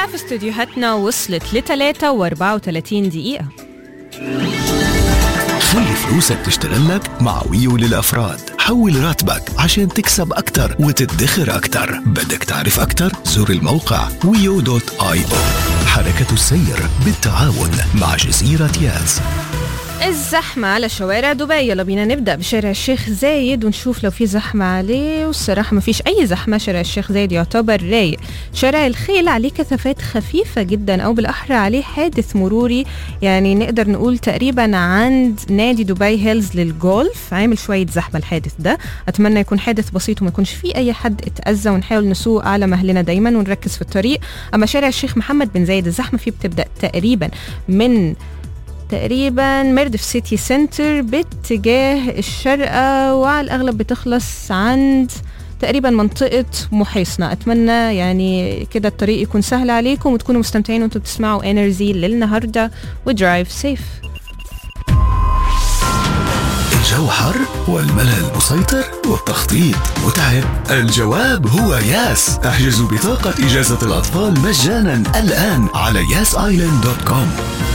الساعة في استوديوهاتنا وصلت ل3:34. خلي فلوسك تشتغل لك مع ويو للأفراد. حول راتبك عشان تكسب أكتر وتدخر أكتر. بدك تعرف أكتر؟ زور الموقع wio.io. حركة السير بالتعاون مع جزيرة ياس. الزحمة على شوارع دبي. يلا بينا نبدأ بشارع الشيخ زايد ونشوف لو في زحمة عليه. والصراحة ما فيش أي زحمة. شارع الشيخ زايد يعتبر رايق. شارع الخيل عليه كثافات خفيفة جدا، أو بالأحرى عليه حادث مروري، يعني نقدر نقول تقريبا عند نادي دبي هيلز للجولف عامل شوية زحمة الحادث ده. أتمنى يكون حادث بسيط وما يكونش فيه أي حد اتأذى، ونحاول نسوق على مهلنا دايما ونركز في الطريق. أما شارع الشيخ محمد بن زايد الزحمة فيه بتبدأ تقريبا ميردف سيتي سنتر باتجاه الشرقة، وعلى الأغلب بتخلص عند تقريبا منطقة محيصنا. أتمنى يعني كده الطريق يكون سهل عليكم وتكونوا مستمتعين وانتم بتسمعوا انرجي للنهاردة ودرايف سيف. الجو حر والملل مسيطر والتخطيط متعب. الجواب هو ياس. احجزوا بطاقة إجازة الأطفال مجانا الآن على yasisland.com.